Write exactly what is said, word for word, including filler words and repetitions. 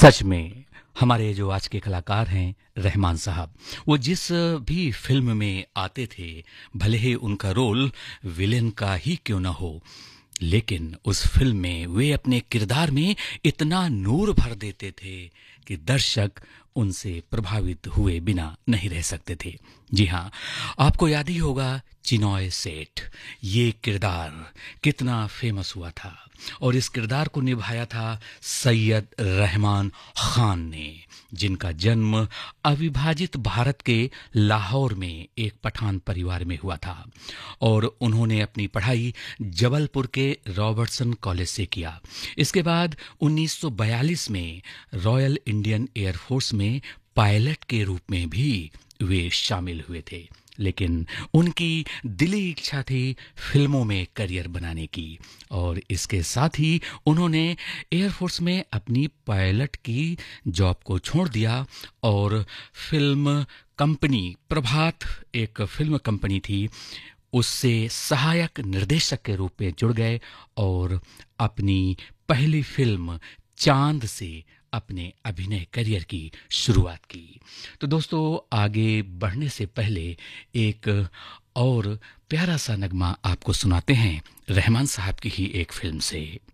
सच में हमारे जो आज के कलाकार हैं रहमान साहब, वो जिस भी फिल्म में आते थे, भले ही उनका रोल विलेन का ही क्यों ना हो, लेकिन उस फिल्म में वे अपने किरदार में इतना नूर भर देते थे कि दर्शक उनसे प्रभावित हुए बिना नहीं रह सकते थे। जी हाँ, आपको याद ही होगा चिनॉय सेठ, ये किरदार कितना फेमस हुआ था और इस किरदार को निभाया था सैयद रहमान खान ने, जिनका जन्म अविभाजित भारत के लाहौर में एक पठान परिवार में हुआ था और उन्होंने अपनी पढ़ाई जबलपुर के रॉबर्टसन कॉलेज से किया। इसके बाद उन्नीस सौ बयालीस में रॉयल इंडियन एयरफोर्स में पायलट के रूप में भी वे शामिल हुए थे, लेकिन उनकी दिली इच्छा थी फिल्मों में करियर बनाने की और इसके साथ ही उन्होंने एयरफोर्स में अपनी पायलट की जॉब को छोड़ दिया और फिल्म कंपनी प्रभात, एक फिल्म कंपनी थी, उससे सहायक निर्देशक के रूप में जुड़ गए और अपनी पहली फिल्म चांद से अपने अभिनय करियर की शुरुआत की। तो दोस्तों, आगे बढ़ने से पहले एक और प्यारा सा नगमा आपको सुनाते हैं रहमान साहब की ही एक फिल्म से।